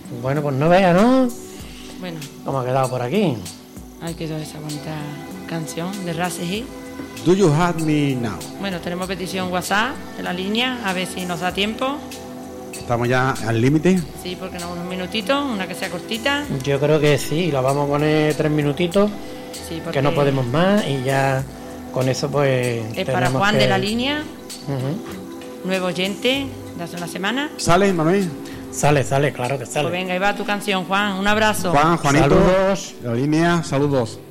Bueno, pues no veas, ¿no? Bueno, ¿Cómo ha quedado por aquí? ahí quedó esa bonita canción de Rasehi. Do You Have Me Now. Bueno, tenemos petición WhatsApp en la línea, a ver si nos da tiempo. Estamos ya al límite. Sí, porque no, unos minutitos, una que sea cortita. Yo creo que sí, la vamos a poner 3 minutitos, Sí, porque que no podemos más y ya con eso pues... es para tenemos Juan que- de la línea, Ujú. nuevo oyente de hace una semana. ¿Sale, Manuel? Sale, claro que sale. Pues venga, ahí va tu canción, Juan. Un abrazo. Juan, Juanito. Saludos. La línea, saludos.